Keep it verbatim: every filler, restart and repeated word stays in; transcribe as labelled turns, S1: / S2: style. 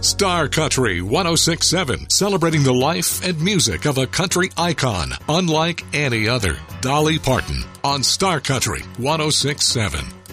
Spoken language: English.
S1: Star Country one oh six point seven, celebrating the life and music of a country icon unlike any other, Dolly Parton, on Star Country one oh six point seven.